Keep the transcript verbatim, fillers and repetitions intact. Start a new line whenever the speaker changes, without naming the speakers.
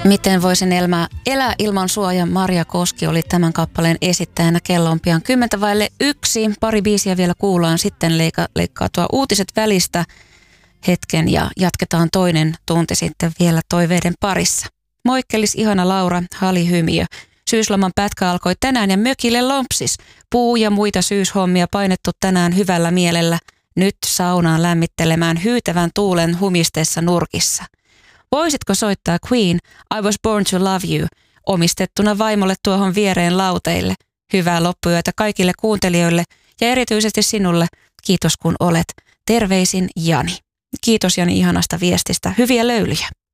Miten voisin elää, elää ilman sua, ja Marja Koski oli tämän kappaleen esittäjänä. Kello on pian kymmentä vaille yksi. Pari biisiä vielä kuullaan, sitten leika, leikkautua uutiset välistä hetken ja jatketaan toinen tunti sitten vielä toiveiden parissa. Moikkelis ihana Laura, halihymiö. Syysloman pätkä alkoi tänään ja mökille lompsis. Puu ja muita syyshommia painettu tänään hyvällä mielellä. Nyt saunaan lämmittelemään hyytävän tuulen humisteessa nurkissa. Voisitko soittaa Queen, I Was Born to Love You, omistettuna vaimolle tuohon viereen lauteille. Hyvää loppuyötä kaikille kuuntelijoille ja erityisesti sinulle. Kiitos kun olet. Terveisin Jani. Kiitos Jani ihanasta viestistä. Hyviä löylyjä.